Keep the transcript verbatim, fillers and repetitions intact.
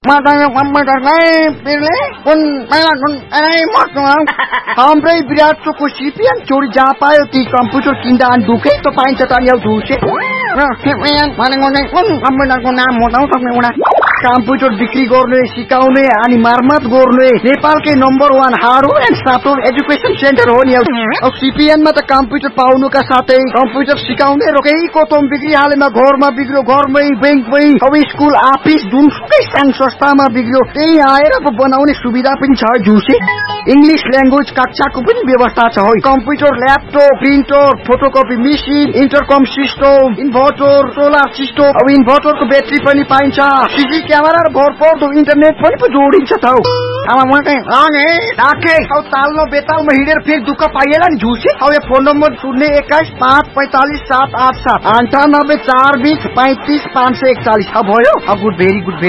makanya komputer kayak pilih pun malah pun eh maknang hampir berat cukup sipian curi japai di komputer kindaan duke to pain cetan yau duse nah sipian mana ngone pun komputer ko naam tahu tak ngona komputer बिक्री गर्ने सिकाउने अनि मर्मत गर्ने नेपालकै number one hardware and software education centre हो नि अब सीपीएन मा त कम्प्युटर पाउनुका साथै कम्प्युटर सिकाउने रोकेको तम बिक्री हालेमा घरमा बिग्रो घरमै बैंकमै अब स्कुल अफिस जुनसुकै संघ संस्थामा बिग्रो त्यही आएर बनाउने सुविधा पनि छ जुसे इंग्लिश ल्याङ्ग्वेज कक्षाको पनि व्यवस्था छ हो computer laptop printer photocopy machine इन्टरकम system inverter solar system अब इन्भर्टरको ब्याट्री पनि पाइन्छ सीसी क्यामेरा र भरपर्दो इन्टरनेट पनि पो जोडिन्छ त हो अब म चाहिँ अने राखे अब तालमा बेतालमा हिँडेर फेरि दुःख पाइएला नि झुसे अब यो फोन नम्बर शून्य एक्काइस पाँच पैंतालीस सात आठ सात अन्ठानब्बे चार बीस पैंतीस पाँच सय एकचालीस अब भयो अब गुड भेरी गुड